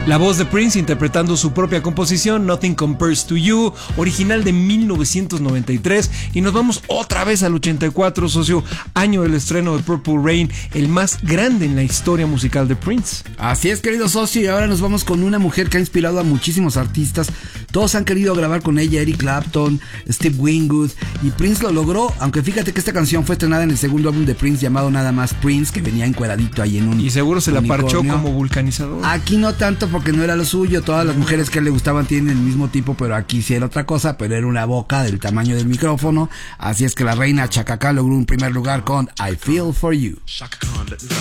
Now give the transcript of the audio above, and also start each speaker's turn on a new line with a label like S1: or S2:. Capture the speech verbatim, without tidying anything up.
S1: La voz de Prince interpretando su propia composición Nothing Compares to You, original de mil novecientos noventa y tres, y nos vamos otra vez al ochenta y cuatro, socio, año del estreno de Purple Rain, el más grande en la historia musical de Prince.
S2: Así es, querido socio, y ahora nos vamos con una mujer que ha inspirado a muchísimos artistas. Todos han querido grabar con ella, Eric Clapton, Steve Winwood, y Prince lo logró, aunque fíjate que esta canción fue estrenada en el segundo álbum de Prince llamado Nada Más Prince, que venía encueradito ahí en un
S1: Y seguro se
S2: unicornio.
S1: la parchó como vulcanizador.
S2: Aquí no tanto porque no era lo suyo, todas las mujeres que le gustaban tienen el mismo tipo, pero aquí sí era otra cosa, pero era una boca del tamaño del micrófono, así es que la reina Chaka Khan logró un primer lugar con I Feel For You.